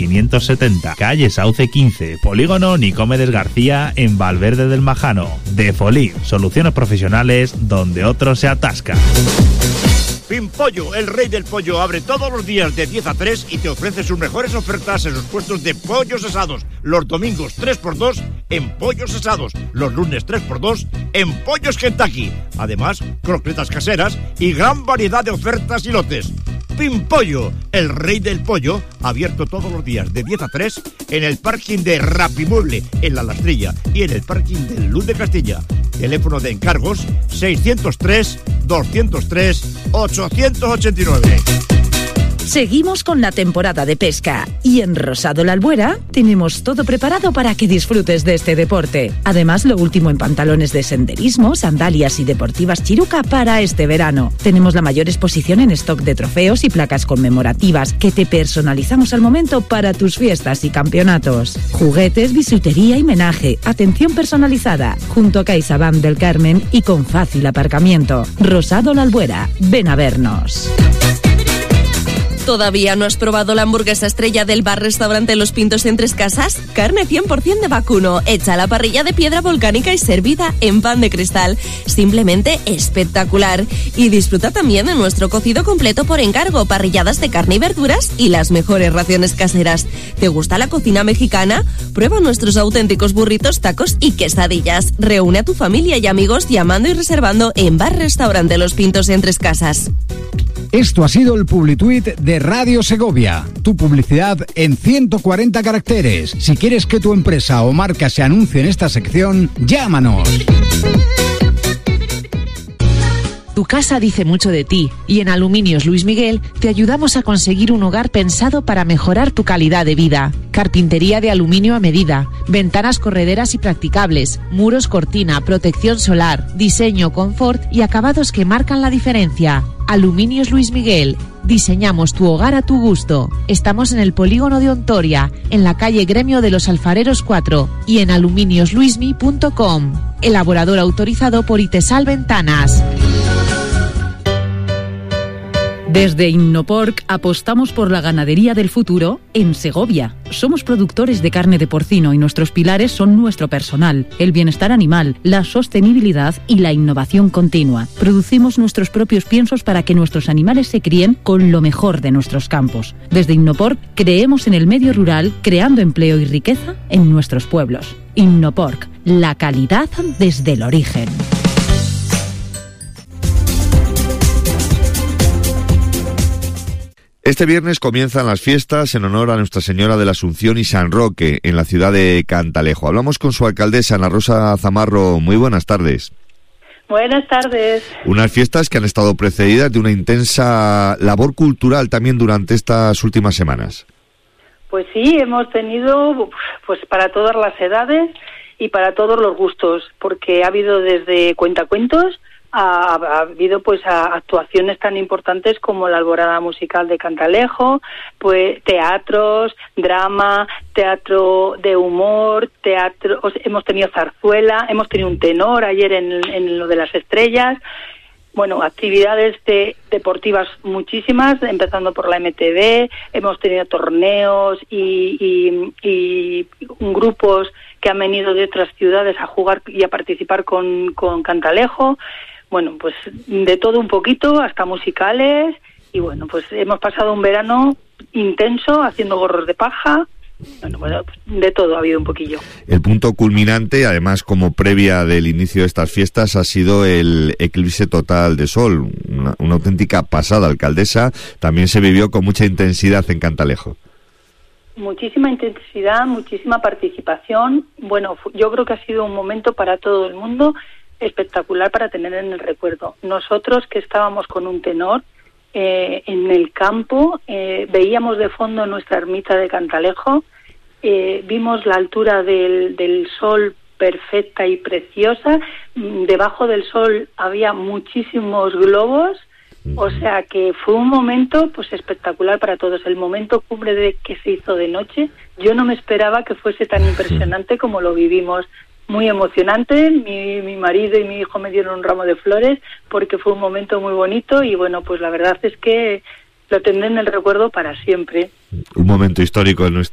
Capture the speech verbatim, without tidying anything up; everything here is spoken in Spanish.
quinientos setenta, calle Sauce quince, Polígono Nicomedes García en Valverde del Majano. Defolí, soluciones profesionales donde otros se atascan. Pimpollo, el rey del pollo, abre todos los días de diez a tres y te ofrece sus mejores ofertas en los puestos de pollos asados. Los domingos tres por dos en pollos asados. Los lunes tres por dos en pollos Kentucky. Además, croquetas caseras y gran variedad de ofertas y lotes. Pimpollo, el rey del pollo, abierto todos los días de diez a tres en el parking de Rapimueble, en La Lastrilla, y en el parking del Luz de Castilla. Teléfono de encargos seiscientos tres, doscientos tres, ochocientos ochenta y nueve. Seguimos con la temporada de pesca y en Rosado La Albuera tenemos todo preparado para que disfrutes de este deporte. Además, lo último en pantalones de senderismo, sandalias y deportivas Chiruca para este verano. Tenemos la mayor exposición en stock de trofeos y placas conmemorativas que te personalizamos al momento para tus fiestas y campeonatos. Juguetes, bisutería y menaje, atención personalizada, junto a CaixaBank del Carmen y con fácil aparcamiento. Rosado La Albuera, ven a vernos. ¿Todavía no has probado la hamburguesa estrella del bar-restaurante Los Pintos en Tres Casas? Carne cien por ciento de vacuno, hecha a la parrilla de piedra volcánica y servida en pan de cristal. Simplemente espectacular. Y disfruta también de nuestro cocido completo por encargo, parrilladas de carne y verduras y las mejores raciones caseras. ¿Te gusta la cocina mexicana? Prueba nuestros auténticos burritos, tacos y quesadillas. Reúne a tu familia y amigos llamando y reservando en bar-restaurante Los Pintos en Tres Casas. Esto ha sido el Publituit de Radio Segovia. Tu publicidad en ciento cuarenta caracteres. Si quieres que tu empresa o marca se anuncie en esta sección, llámanos. Tu casa dice mucho de ti y en Aluminios Luis Miguel te ayudamos a conseguir un hogar pensado para mejorar tu calidad de vida. Carpintería de aluminio a medida, ventanas correderas y practicables, muros cortina, protección solar, diseño, confort y acabados que marcan la diferencia. Aluminios Luis Miguel. Diseñamos tu hogar a tu gusto. Estamos en el polígono de Ontoria, en la calle Gremio de los Alfareros cuatro y en aluminios luismi punto com. Elaborador autorizado por Itesal Ventanas. Desde Innoporc apostamos por la ganadería del futuro en Segovia. Somos productores de carne de porcino y nuestros pilares son nuestro personal, el bienestar animal, la sostenibilidad y la innovación continua. Producimos nuestros propios piensos para que nuestros animales se críen con lo mejor de nuestros campos. Desde Innoporc creemos en el medio rural, creando empleo y riqueza en nuestros pueblos. Innoporc, la calidad desde el origen. Este viernes comienzan las fiestas en honor a Nuestra Señora de la Asunción y San Roque en la ciudad de Cantalejo. Hablamos con su alcaldesa, Ana Rosa Zamarro. Muy buenas tardes. Buenas tardes. Unas fiestas que han estado precedidas de una intensa labor cultural también durante estas últimas semanas. Pues sí, hemos tenido pues para todas las edades y para todos los gustos, porque ha habido desde cuentacuentos, Ha, ha habido pues a, actuaciones tan importantes como la Alborada Musical de Cantalejo, pues teatros, drama, teatro de humor, teatro, o sea, hemos tenido zarzuela, hemos tenido un tenor ayer en, en lo de las estrellas. Bueno, actividades de, deportivas muchísimas, empezando por la M T V, hemos tenido torneos y, y, y grupos que han venido de otras ciudades a jugar y a participar con, con Cantalejo. Bueno, pues de todo un poquito, hasta musicales, y bueno, pues hemos pasado un verano intenso haciendo gorros de paja. Bueno, bueno, de todo ha habido un poquillo. El punto culminante, además como previa del inicio de estas fiestas, ha sido el eclipse total de sol, una, una auténtica pasada, alcaldesa. También se vivió con mucha intensidad en Cantalejo. Muchísima intensidad, muchísima participación. Bueno, yo creo que ha sido un momento para todo el mundo espectacular para tener en el recuerdo. Nosotros que estábamos con un tenor eh, en el campo, eh, veíamos de fondo nuestra ermita de Cantalejo, eh, vimos la altura del, del sol perfecta y preciosa, debajo del sol había muchísimos globos, o sea que fue un momento pues espectacular para todos. El momento cumbre de que se hizo de noche, yo no me esperaba que fuese tan impresionante como lo vivimos. Muy emocionante, mi, mi marido y mi hijo me dieron un ramo de flores porque fue un momento muy bonito y bueno, pues la verdad es que lo tendré en el recuerdo para siempre. Un momento histórico en nuestra